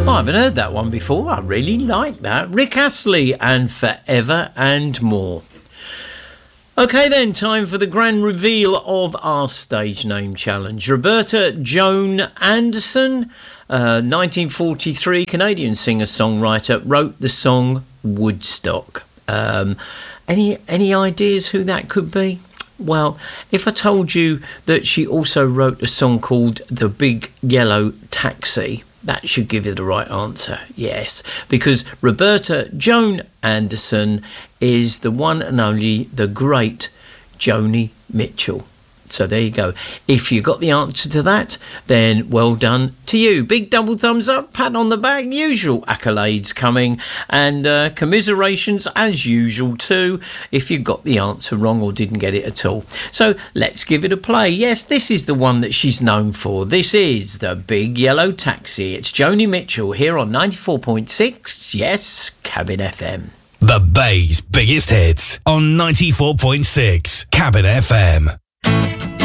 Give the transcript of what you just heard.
I haven't heard that one before. I really like that. Rick Astley and Forever and More. OK then, time for the grand reveal of our stage name challenge. Roberta Joan Anderson, 1943 Canadian singer-songwriter, wrote the song Woodstock. Any ideas who that could be? Well, if I told you that she also wrote a song called The Big Yellow Taxi, that should give you the right answer. Yes, because Roberta Joan Anderson is the one and only, the great Joni Mitchell. So there you go. If you got the answer to that, then well done to you. Big double thumbs up, pat on the back, usual accolades coming, and commiserations as usual too if you got the answer wrong or didn't get it at all. So let's give it a play. Yes, this is the one that she's known for. This is The Big Yellow Taxi. It's Joni Mitchell here on 94.6, yes, Cabin FM. The Bay's biggest hits on 94.6 Cabin FM.